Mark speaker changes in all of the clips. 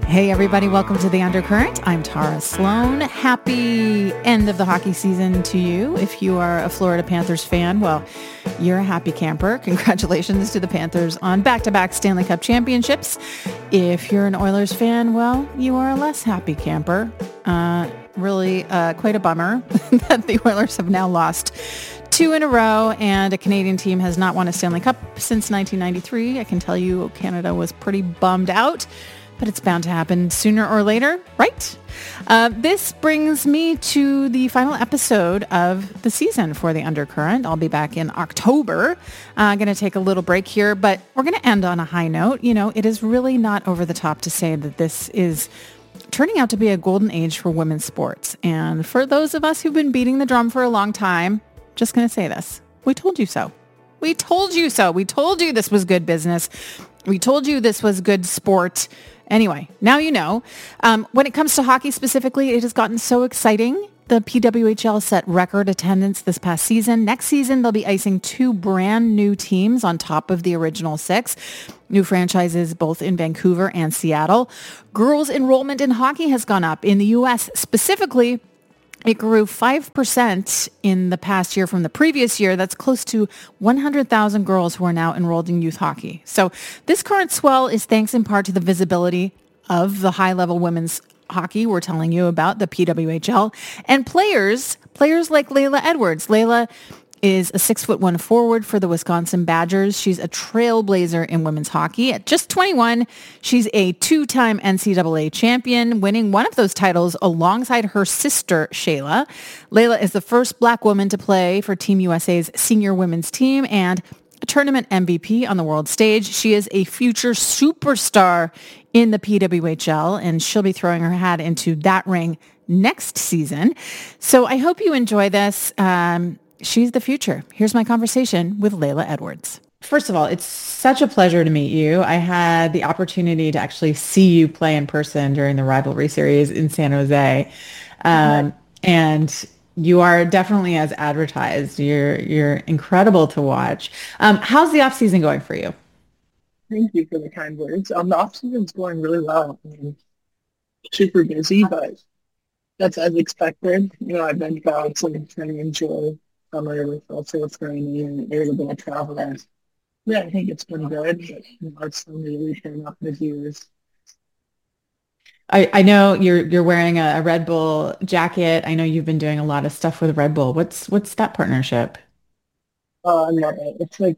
Speaker 1: Hey everybody, welcome to The Undercurrent. I'm Tara Sloan. Happy end of the hockey season to you. If you are a Florida Panthers fan, well, you're a happy camper. Congratulations to the Panthers on back-to-back Stanley Cup championships. If you're an Oilers fan, well, you are a less happy camper. Really quite a bummer that the Oilers have now lost 2 in a row, and a Canadian team has not won a Stanley Cup since 1993. I can tell you Canada was pretty bummed out, but it's bound to happen sooner or later, right? This brings me to the final episode of the season for The Undercurrent. I'll be back in October. I'm going to take a little break here, but we're going to end on a high note. You know, it is really not over the top to say that this is turning out to be a golden age for women's sports. And for those of us who've been beating the drum for a long time, just going to say this. We told you so. We told you so. We told you this was good business. We told you this was good sport. Anyway, now you know. When it comes to hockey specifically, it has gotten so exciting. The PWHL set record attendance this past season. Next season, they'll be icing 2 brand new teams on top of the original 6. New franchises both in Vancouver and Seattle. Girls' enrollment in hockey has gone up. In the U.S. specifically, it grew 5% in the past year from the previous year. That's close to 100,000 girls who are now enrolled in youth hockey. So this current swell is thanks in part to the visibility of the high-level women's hockey we're telling you about, the PWHL, and players like Layla Edwards. Layla is a 6'1" forward for the Wisconsin Badgers. She's a trailblazer in women's hockey. At just 21, she's a 2-time NCAA champion, winning one of those titles alongside her sister, Shayla. Layla is the first Black woman to play for Team USA's senior women's team and a tournament MVP on the world stage. She is a future superstar in the PWHL, and she'll be throwing her hat into that ring next season. So I hope you enjoy this. She's the future. Here's my conversation with Layla Edwards. First of all, it's such a pleasure to meet you. I had the opportunity to actually see you play in person during the rivalry series in San Jose. And you are definitely as advertised. You're incredible to watch. How's the off season going for you?
Speaker 2: Thank you for the kind words. The off season's going really well. I mean, super busy, but that's as expected. You know, I've been balancing trying to enjoy summer with also training and a little bit of travel. And yeah, I think it's been good, but you know, it's still really paying off the years.
Speaker 1: I know you're wearing a Red Bull jacket. I know you've been doing a lot of stuff with Red Bull. What's that partnership?
Speaker 2: I love it. It's like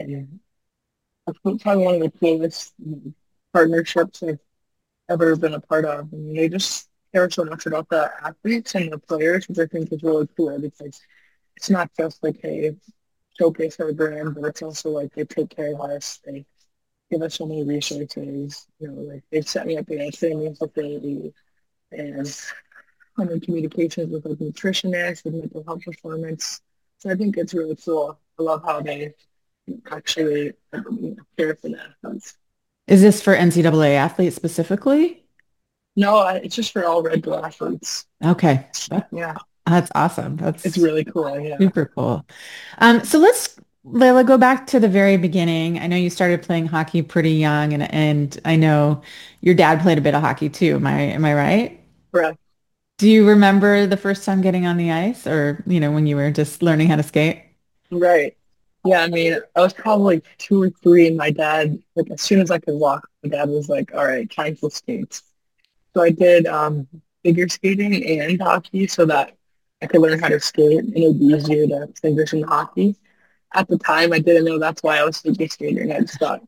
Speaker 2: I think probably one of the coolest partnerships I've ever been a part of. I mean, they just care so much about the athletes and the players, which I think is really cool because it's not just like a showcase our brand, but it's also like they take care of us. They give us so many resources. You know, like they've set me up in training facility and I'm in communications with like nutritionists and mental health performance. So I think it's really cool. I love how they actually care for the athletes.
Speaker 1: Is this for NCAA athletes specifically?
Speaker 2: No, it's just for all Red Bull athletes.
Speaker 1: Okay.
Speaker 2: Yeah,
Speaker 1: That's awesome.
Speaker 2: it's
Speaker 1: That's
Speaker 2: really cool. Yeah.
Speaker 1: super cool. So let's, Layla, go back to the very beginning. I know you started playing hockey pretty young, and I know your dad played a bit of hockey too. Am I right?
Speaker 2: Correct.
Speaker 1: Do you remember the first time getting on the ice, or when you were just learning how to skate?
Speaker 2: Right. Yeah, I mean, I was probably 2 or 3, and my dad, like, as soon as I could walk, my dad was like, all right, time for skates. So I did figure skating and hockey so that I could learn how to skate, and it would be easier to transition to hockey. At the time, I didn't know that's why I was figure skating. I just thought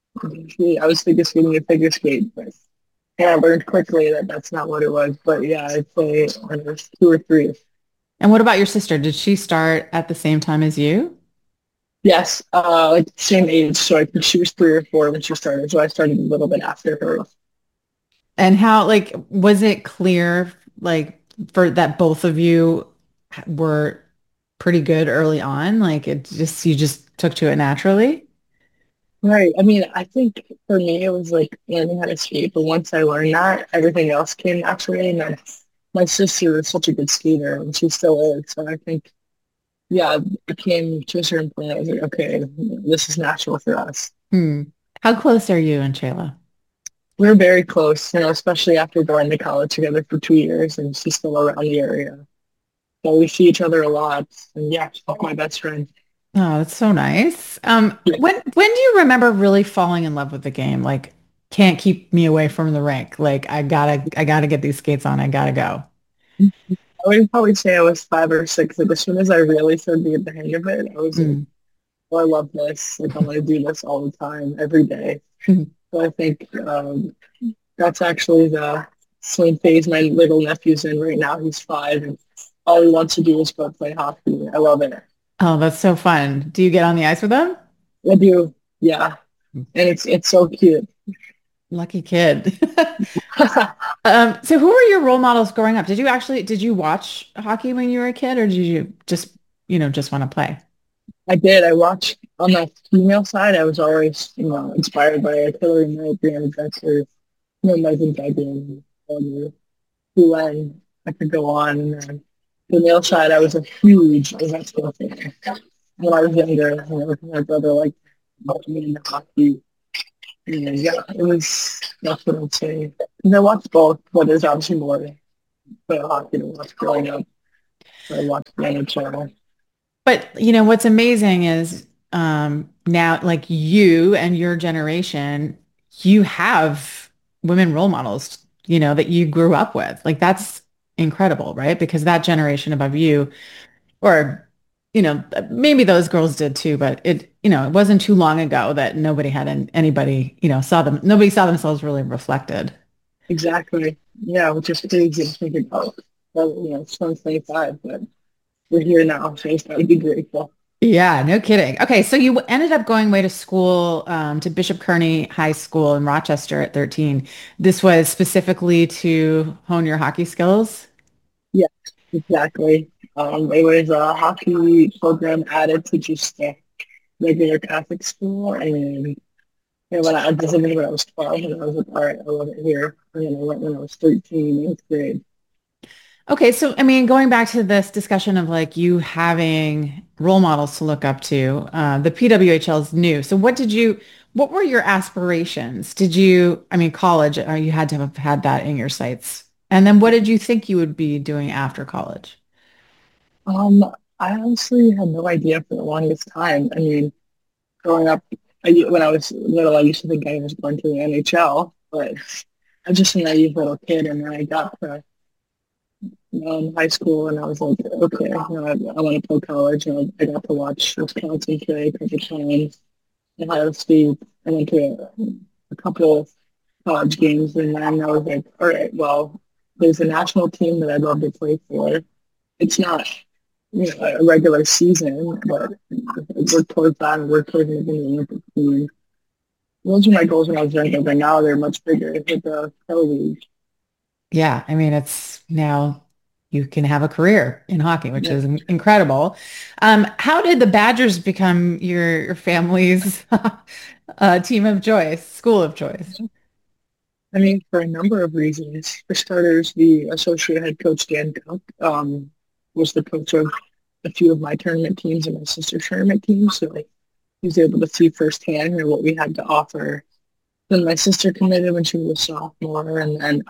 Speaker 2: I was figure skating and figure skate, but yeah, I learned quickly that that's not what it was. But yeah, I'd say when I was 2 or 3.
Speaker 1: And what about your sister? Did she start at the same time as you?
Speaker 2: Yes, like same age. So I think she was 3 or 4 when she started. So I started a little bit after her.
Speaker 1: And how, like, was it clear, like, for that both of you were pretty good early on? Like, you just took to it naturally?
Speaker 2: Right. I mean, I think for me it was like learning how to skate, but once I learned that, everything else came naturally. And then my sister is such a good skater, and she still is. So I think, yeah, it came to a certain point. I was like, okay, this is natural for us.
Speaker 1: Hmm. How close are you and Shayla?
Speaker 2: we're very close, especially after going to college together for 2 years, and she's still around the area. So we see each other a lot. And yeah, she's like my best friend.
Speaker 1: Oh, that's so nice.
Speaker 2: Yeah.
Speaker 1: When do you remember really falling in love with the game? Like, can't keep me away from the rink. Like, I gotta get these skates on. I gotta go.
Speaker 2: I would probably say I was 5 or 6. Like as soon as I really started to get the hang of it, I was like,
Speaker 1: Mm.
Speaker 2: oh, I love this. Like I want to do this all the time, every day. So I think that's actually the same phase my little nephew's in right now. He's 5, and all he wants to do is go play hockey. I love it.
Speaker 1: Oh, that's so fun. Do you get on the ice with them?
Speaker 2: I do, yeah, and it's so cute.
Speaker 1: Lucky kid. So who were your role models growing up? Did you watch hockey when you were a kid, or did you just want to play?
Speaker 2: I did. I watched on the female side. I was always, inspired by Hillary Knight, Brianna Dexter, Megan Duggan, Glenn. I could go on. And then the male side, I was a huge basketball fan. When I was younger, my brother liked me into hockey. And yeah, that's what I'd say. And I watched both, but there's obviously more hockey to watch growing up. I watched the NHL.
Speaker 1: But what's amazing is now like you and your generation, you have women role models, that you grew up with. Like that's incredible, right? Because that generation above you, or maybe those girls did too, but it wasn't too long ago that nobody had anybody, nobody saw themselves really reflected.
Speaker 2: Exactly. Yeah, which is crazy to think about. Well, it's 2025, but we're here now, so it's got to be grateful.
Speaker 1: Yeah, no kidding. Okay, so you ended up going away to school to Bishop Kearney High School in Rochester at 13. This was specifically to hone your hockey skills.
Speaker 2: Yeah, exactly. It was a hockey program added to just a regular Catholic school, and when I visited when I was 12, and I was like, all right, I love it here. And then I went when I was 13, 8th grade.
Speaker 1: Okay, so I mean, going back to this discussion of like you having role models to look up to, the PWHL is new. So what were your aspirations? I mean, college, you had to have had that in your sights. And then what did you think you would be doing after college?
Speaker 2: Um, I honestly had no idea for the longest time. I mean, growing up, when I was little, I used to think I was going to the NHL, but I was just a naive little kid, and then I got to high school, and I was like, okay, I want to play college. I got to watch Wisconsin play a couple times, Ohio State. I went to a couple of college games, and then I was like, all right, well, there's a national team that I'd love to play for. It's not, a regular season, but work towards that and work towards making the Olympic team. Those are my goals when I was younger, but now they're much bigger. Hit the pro league.
Speaker 1: Yeah, I mean, it's now you can have a career in hockey, which
Speaker 2: Yeah.
Speaker 1: is incredible. How did the Badgers become your family's team of choice, school of choice?
Speaker 2: I mean, for a number of reasons. For starters, the associate head coach, Dan Cook, was the coach of a few of my tournament teams and my sister's tournament teams. So he was able to see firsthand what we had to offer. Then my sister committed when she was a sophomore, and then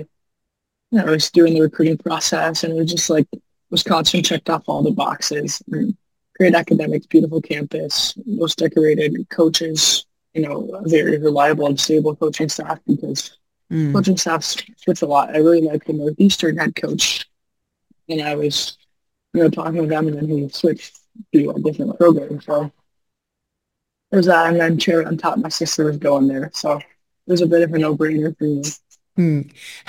Speaker 2: I was doing the recruiting process, and it was just like Wisconsin checked off all the boxes. Great academics, beautiful campus, most decorated coaches, a very reliable and stable coaching staff because
Speaker 1: Mm.
Speaker 2: coaching staffs switch a lot. I really like the Northeastern head coach, and I was, talking with them, and then he switched to a different program. So there's that, and then cherry on top, my sister was going there, so it was a bit of a no-brainer for me.
Speaker 1: Mm.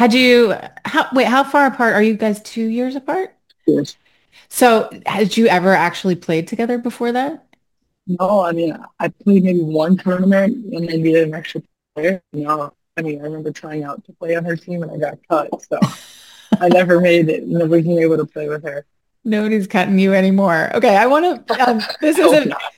Speaker 1: How far apart are you guys 2 years apart?
Speaker 2: Yes.
Speaker 1: So had you ever actually played together before that?
Speaker 2: No, I mean, I played maybe one tournament and then needed an extra player. No, I mean, I remember trying out to play on her team and I got cut, so I never made it. Never wasn't able to play with her.
Speaker 1: Nobody's cutting you anymore. Okay, I want to, this
Speaker 2: Hope
Speaker 1: isn't,
Speaker 2: not.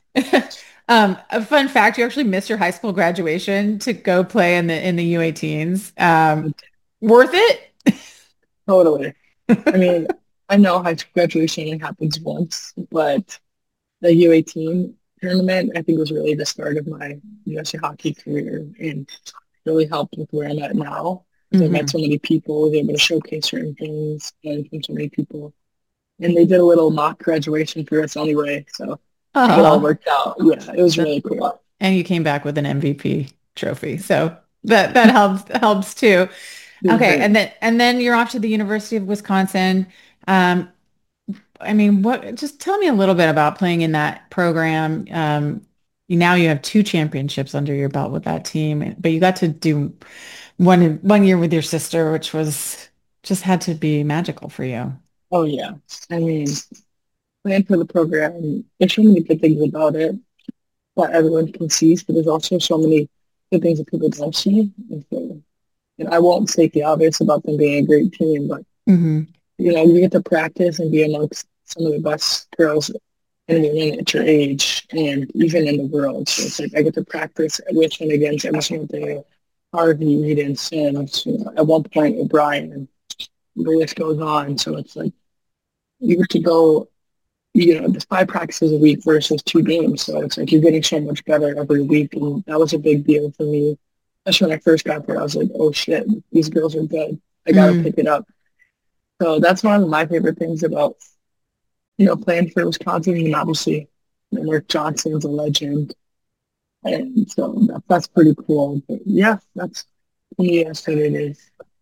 Speaker 1: a fun fact. You actually missed your high school graduation to go play in the U18s. Worth it?
Speaker 2: Totally. I mean, I know high school graduation only happens once, but the U18 tournament, I think, was really the start of my USA hockey career. And really helped with where I'm at now. Because I met
Speaker 1: Hmm.
Speaker 2: so many people, was able to showcase certain things, learn from so many people. And they did a little mock graduation for us anyway, so it all
Speaker 1: Oh,
Speaker 2: worked out. Yeah, it was
Speaker 1: that,
Speaker 2: really cool.
Speaker 1: and you came back with an MVP trophy. So that helps too.
Speaker 2: It was
Speaker 1: Okay,
Speaker 2: great.
Speaker 1: and then you're off to the University of Wisconsin. Um, I mean, what? Just tell me a little bit about playing in that program. Now you have two championships under your belt with that team, but you got to do one year with your sister, which was just had to be magical for you.
Speaker 2: Oh yeah. I mean, plan for the program. There's so many good things about it that everyone can see, but there's also so many good things that people don't see. And so, and I won't state the obvious about them being a great team, but
Speaker 1: Hmm.
Speaker 2: you get to practice and be amongst some of the best girls and women at your age and even in the world. So it's like I get to practice with and against every single day. Harvey, Eden, Sims, at one point O'Brien, and the list goes on. So it's like you get to go, just 5 practices a week versus 2 games. So it's like you're getting so much better every week. And that was a big deal for me. Especially when I first got there, I was like, oh shit, these girls are good. I got to
Speaker 1: Mm.
Speaker 2: pick it up. So that's one of my favorite things about playing for Wisconsin, and obviously, Mark Johnson's a legend, and so that's pretty cool. But yeah, that's to me, that's what it is.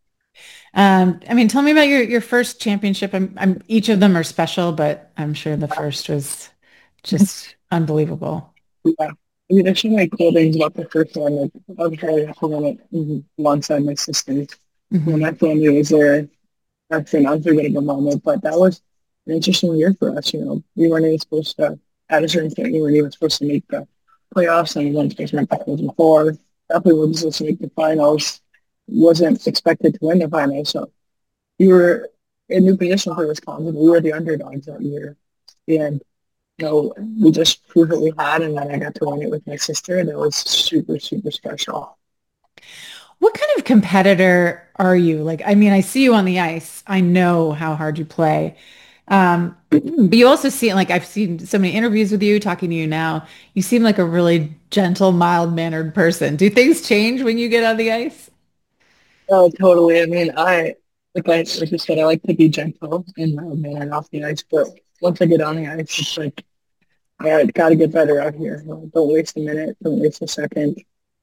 Speaker 1: I mean, tell me about your first championship. Each of them are special, but I'm sure the first was just unbelievable.
Speaker 2: Yeah. I mean, there's so many cool things about the first one. Like, I was very happy when alongside my sisters. When
Speaker 1: Hmm.
Speaker 2: my family was there, that's an unforgettable moment. But that was an interesting year for us. We weren't even supposed to, at a certain point, we weren't even supposed to make the playoffs, and we weren't supposed to make the Final Four. Definitely wasn't supposed to make the finals. Wasn't expected to win the finals. So we were in a new position for Wisconsin. We were the underdogs that year. And we just proved what we had, and then I got to win it with my sister. That was super, super special.
Speaker 1: What kind of competitor are you? Like, I mean, I see you on the ice. I know how hard you play. But you also see, like, I've seen so many interviews with you, talking to you now. You seem like a really gentle, mild-mannered person. Do things change when you get on the ice?
Speaker 2: Oh, totally. I mean, like you said, I like to be gentle and mild mannered off the ice, but once I get on the ice, it's like I got to get better out here. Don't waste a minute, don't waste a second.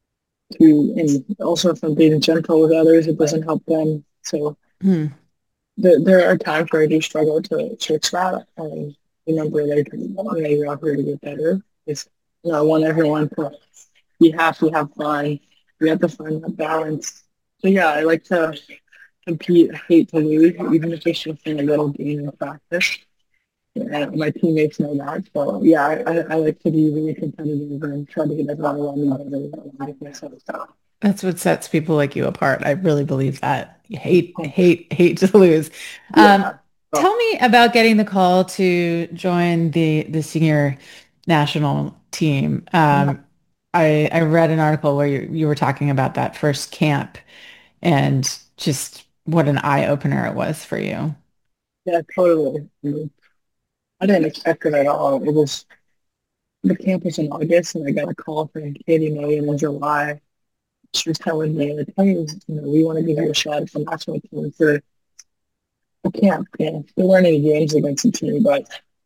Speaker 2: And also, if I'm being gentle with others, it doesn't help them. So
Speaker 1: Hmm.
Speaker 2: there are times where I do struggle to switch that. And remember, like, you're out here to get better. It's, I want everyone to be happy, have fun. We have to find that balance. So yeah, I like to compete. I hate to lose, even if it's just in a little game in practice. And my teammates know that. So yeah, I like to be really competitive and try to get everyone around me better and make myself so.
Speaker 1: That's what sets people like you apart. I really believe that. You hate to lose. Um,
Speaker 2: Yeah. So,
Speaker 1: Tell me about getting the call to join the senior national team. I read an article where you were talking about that first camp and just what an eye opener it was for you.
Speaker 2: yeah, totally. I didn't expect it at all. It was the camp was in August, and I got a call from Katie Millian in July. She was telling me, like, hey, we want to give you a shot at the national team for a camp. Yeah, there weren't any games against the team, but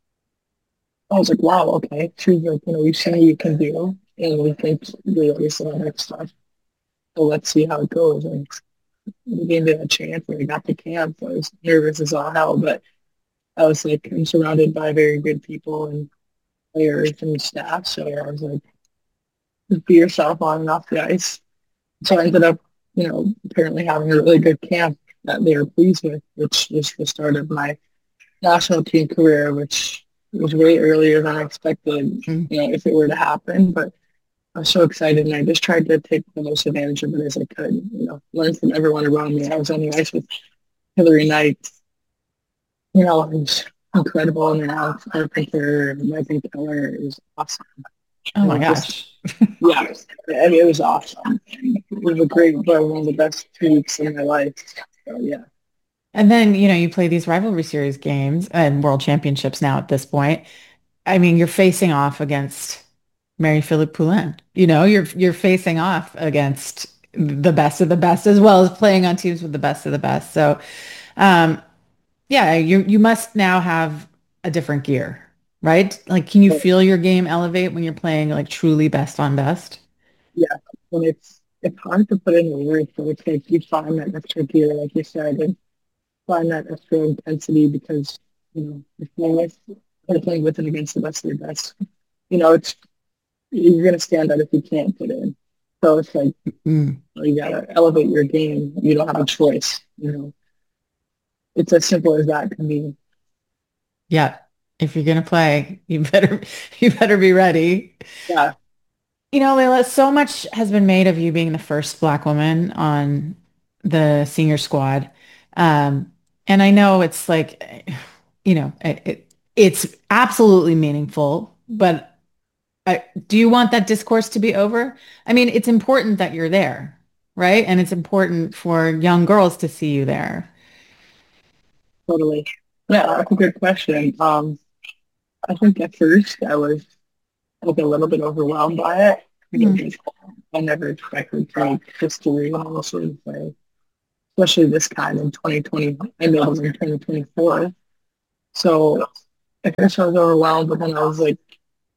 Speaker 2: I was like, wow, okay. She was like, we've seen what you can do, and we think you're ready for the next stuff. So let's see how it goes. And we gave it a chance when we got to camp. I was nervous as all hell, but I was like, I'm surrounded by very good people and players and staff. So I was like, just be yourself on and off the ice. So I ended up, apparently having a really good camp that they were pleased with, which was the start of my national team career, which was way earlier than I expected,
Speaker 1: Mm.
Speaker 2: if it were to happen. But I was so excited, and I just tried to take the most advantage of it as I could. Learn from everyone around me. I was on the ice with Hillary Knight. It was incredible, and then Alex Carpenter, and Megan Keller. It was awesome.
Speaker 1: Oh
Speaker 2: It
Speaker 1: my
Speaker 2: was just,
Speaker 1: gosh.
Speaker 2: yeah, I mean, it was awesome. It was a great, but one of the best 2 weeks in my life. So yeah.
Speaker 1: And then, you play these rivalry series games and world championships now at this point. I mean, you're facing off against Mary Philippe Poulin. You're facing off against the best of the best, as well as playing on teams with the best of the best. So, um, yeah, you must now have a different gear, right? Like, can you
Speaker 2: But
Speaker 1: feel your game elevate when you're playing like truly best on best?
Speaker 2: yeah, and it's hard to put into words, but it's like you find that extra gear, like you said, and find that extra intensity because you're playing with and against the best of the best. It's you're gonna stand out if you can't put in. So it's like
Speaker 1: Mm,
Speaker 2: you gotta elevate your game. You don't have a choice. It's as simple as that to me.
Speaker 1: yeah. If you're gonna play, you better be ready.
Speaker 2: Yeah,
Speaker 1: Layla, so much has been made of you being the first Black woman on the senior squad. Um, and I know it's like, it's absolutely meaningful, but do you want that discourse to be over? I mean, it's important that you're there, right? And it's important for young girls to see you there.
Speaker 2: totally. Yeah, that's a good question. I think at first I was like a little bit overwhelmed by it.
Speaker 1: Mm,
Speaker 2: Because I never expected to make history in all sort of way, especially this kind in 2020. I know it was in 2024. So at first I was overwhelmed, but then I was like,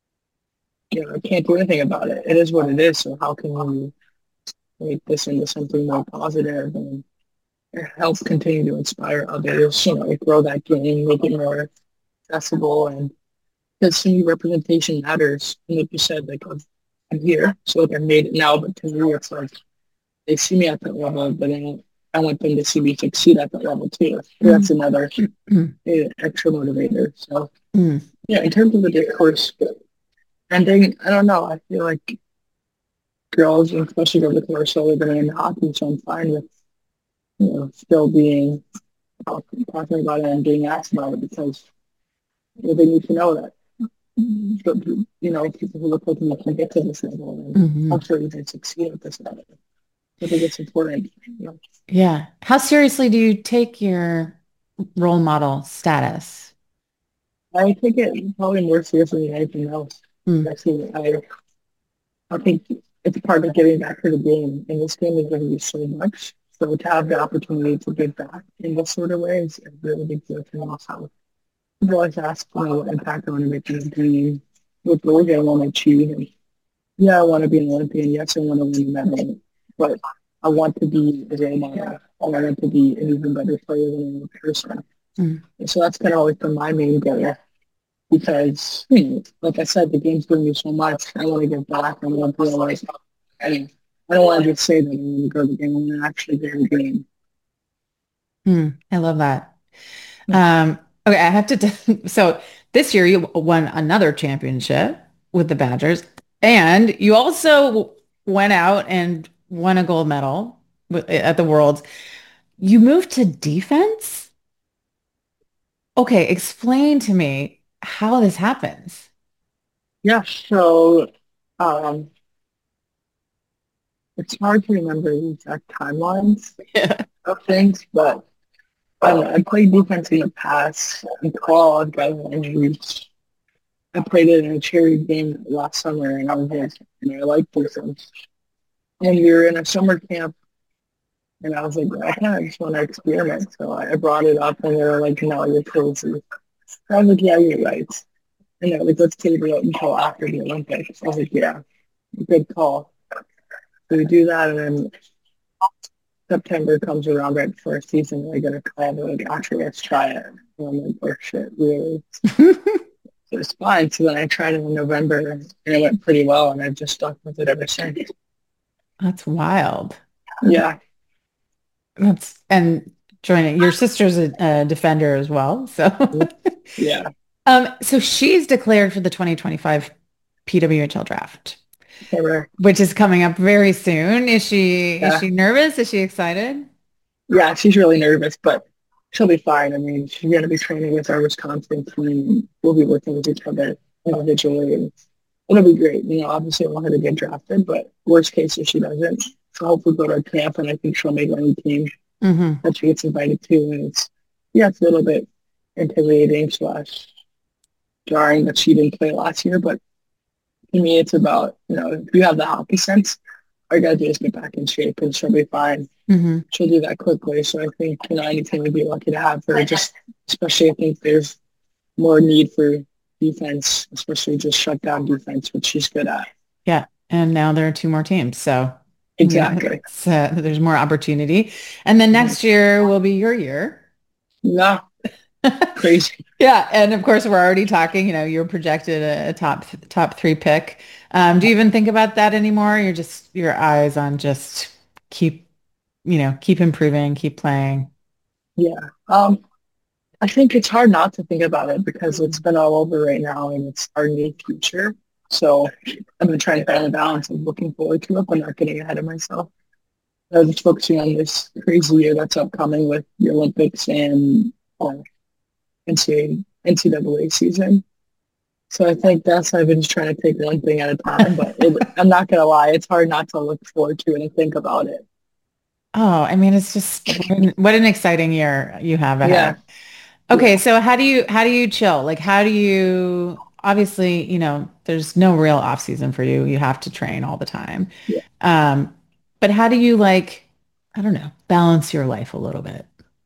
Speaker 2: I can't do anything about it. It is what it is. So how can we make this into something more positive and help continue to inspire others, grow that game, make it more accessible and because to me representation matters. And like you said, like I'm here, so like I made it now, but to me it's like they see me at that level, but then I want them to see me succeed at that level too. So
Speaker 1: mm,
Speaker 2: that's another
Speaker 1: mm,
Speaker 2: extra motivator. So
Speaker 1: mm.
Speaker 2: yeah, in terms of the discourse ending, I don't know. I feel like girls, and especially girls who are solely living in hockey, so I'm fine with still being talking about it and being asked about it because they need to know that people who look like me can get to this level and I'm
Speaker 1: Mhm.
Speaker 2: sure you can succeed at this level. I think it's important.
Speaker 1: Yeah. How seriously do you take your role model status?
Speaker 2: I take it probably more seriously than anything else.
Speaker 1: Mm,
Speaker 2: I see. I think it's part of getting back to the game, and this game is giving you so much. So to have the opportunity to give back in this sort of way is a really big deal for me. So people always ask, what impact I want to make in the game, what goals I want to achieve. And yeah, I want to be an Olympian. Yes, I want to win a medal, but I want to be a role model. I want to be an even better player than a person.
Speaker 1: mm.
Speaker 2: And so that's kind of always been my main goal because, like I said, the game's doing me so much. I want to give back. I want to realize, I mean, I don't want to just say that I'm going to go to the game. I want to actually go to the game.
Speaker 1: I love that. Okay, I have to. So this year you won another championship with the Badgers, and you also went out and won a gold medal at the Worlds. You moved to defense? Okay, explain to me how this happens.
Speaker 2: Yeah, so um, it's hard to remember the exact timelines
Speaker 1: Yeah.
Speaker 2: of things, but I played defense in the past. In college, got injuries. I played it in a charity game last summer, and I was in, and I liked defense. And we were in a summer camp, and I was like, I kind of just want to experiment. So I brought it up, and they were like, no, you're crazy. I was like, yeah, you're right. And they're like, let's table it until after the Olympics. I was like, yeah, good call. So we do that, and then September comes around right before a season, and I get a call. They're like, actually, let's try it. And I'm like, oh shit, really? So it's fine. So then I tried it in November, and it went pretty well, and I've just stuck with it ever since.
Speaker 1: That's wild.
Speaker 2: Yeah,
Speaker 1: And joining your sister's a defender as well. So,
Speaker 2: yeah.
Speaker 1: so she's declared for the 2025 PWHL draft,
Speaker 2: Correct.
Speaker 1: which is coming up very soon. Is
Speaker 2: Yeah,
Speaker 1: she nervous? Is she excited?
Speaker 2: yeah. She's really nervous, but she'll be fine. I mean, she's going to be training with our Wisconsin team. We'll be working with each other individually, and it'll be great. Obviously, I want her to get drafted, but worst case if she doesn't, so hopefully go to our camp, and I think she'll make any team
Speaker 1: Hmm.
Speaker 2: that she gets invited to. And it's a little bit intimidating slash jarring that she didn't play last year, but to me, it's about, if you have the hockey sense, I gotta do is get back in shape and she'll be fine.
Speaker 1: Mm-hmm.
Speaker 2: She'll do that quickly. So I think, anything would be lucky to have her, just especially I think there's more need for defense, especially just shut down defense, which she's good at.
Speaker 1: Yeah. And now there are two more teams. So
Speaker 2: Exactly.
Speaker 1: there's more opportunity. And then next year will be your year.
Speaker 2: Yeah. Crazy.
Speaker 1: Yeah. And of course, we're already talking, you're projected a top three pick. Do you even think about that anymore? You're just your eyes on just keep improving, keep playing.
Speaker 2: Yeah. I think it's hard not to think about it because it's been all over right now and it's our new future. So I've been trying to find a balance of looking forward to it, but not getting ahead of myself. I'm just focusing on this crazy year that's upcoming with the Olympics and NCAA season. So I think that's why I've been just trying to take one thing at a time. But I'm not going to lie, it's hard not to look forward to it and think about it.
Speaker 1: Oh, I mean, it's just what an exciting year you have
Speaker 2: Yeah.
Speaker 1: ahead. Okay, so how do you chill? Like how do you obviously, there's no real off season for you. You have to train all the time.
Speaker 2: Yeah.
Speaker 1: But how do you I don't know, balance your life a little bit?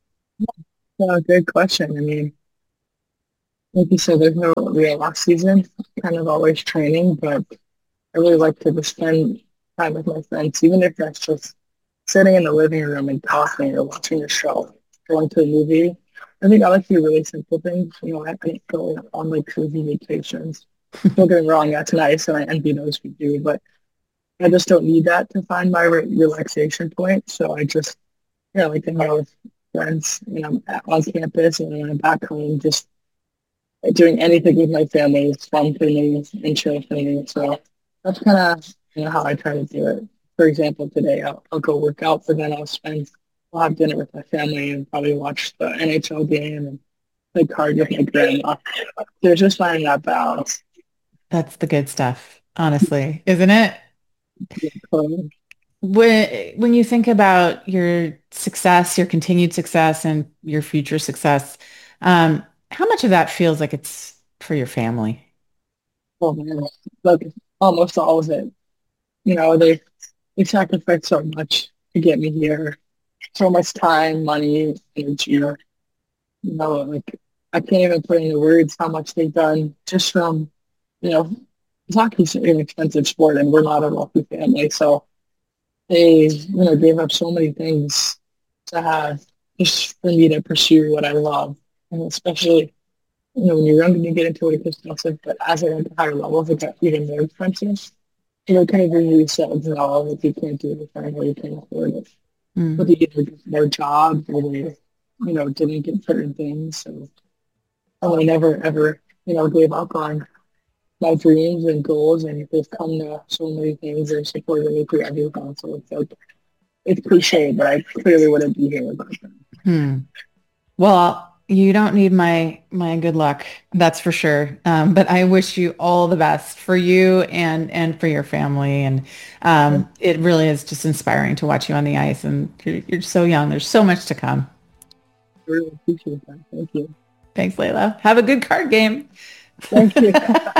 Speaker 2: Good question. I mean, like you said, there's no real off season. Kind of always training, but I really like to just spend time with my friends, even if that's just sitting in the living room and talking or watching a show, going to a movie. I think I like to do really simple things. I don't go on like crazy vacations. Don't get me wrong, that's nice, and I envy those who do, but I just don't need that to find my relaxation point. So I just, like to hang out with friends, on campus and when I'm back home, just doing anything with my family is fun for me and chill for me. So that's kind of how I try to do it. For example, today I'll go work out, but then I'll have dinner with my family and probably watch the NHL game and play cards with my grandma. There's just finding that balance.
Speaker 1: That's the good stuff, honestly, isn't it?
Speaker 2: Um,
Speaker 1: When you think about your success, your continued success and your future success, how much of that feels like it's for your family?
Speaker 2: oh man, like almost all of it. They sacrificed so much to get me here, so much time, money, energy. Like I can't even put into words how much they've done just from, you know, hockey's an expensive sport and we're not a wealthy family. So they, gave up so many things to have just for me to pursue what I love. And especially, when you're younger, you get into it, it's expensive, but as I went to higher levels, it got even more expensive. Kind of really set all if you can't do it, or you can't afford it. But
Speaker 1: Mm.
Speaker 2: they either get their job or they, didn't get certain things. So I never ever, gave up on my dreams and goals and they've come to so many things and supported me through everything. So it's like it's cliche, but I clearly wouldn't be here without them.
Speaker 1: Hmm. Well, you don't need my good luck, that's for sure. But I wish you all the best for you and for your family. And
Speaker 2: I
Speaker 1: it really is just inspiring to watch you on the ice. And you're so young. There's so much to come.
Speaker 2: really appreciate that. Thank you.
Speaker 1: Thanks, Layla. Have a good card game.
Speaker 2: Thank you.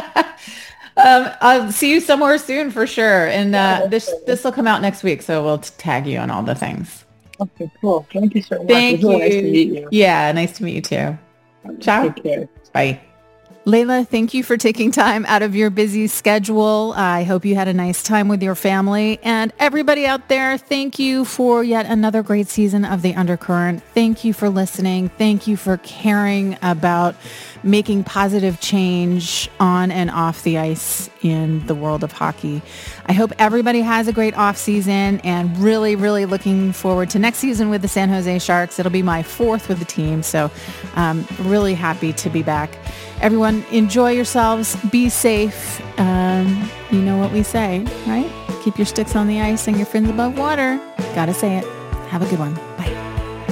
Speaker 1: I'll see you somewhere soon for sure. And
Speaker 2: Yeah,
Speaker 1: this will come out next week, so we'll tag you on all the things.
Speaker 2: okay, cool. Thank you so much.
Speaker 1: Thank
Speaker 2: It's really nice to meet
Speaker 1: you.
Speaker 2: you.
Speaker 1: Yeah, nice to meet you too. Ciao.
Speaker 2: Take care.
Speaker 1: Bye. Layla, thank you for taking time out of your busy schedule. I hope you had a nice time with your family. And everybody out there, thank you for yet another great season of The Undercurrent. Thank you for listening. Thank you for caring about making positive change on and off the ice in the world of hockey. I hope everybody has a great off season and really, really looking forward to next season with the San Jose Sharks. It'll be my fourth with the team. So really happy to be back. Everyone, enjoy yourselves. Be safe. You know what we say, right? Keep your sticks on the ice and your fins above water. Gotta say it. Have a good one.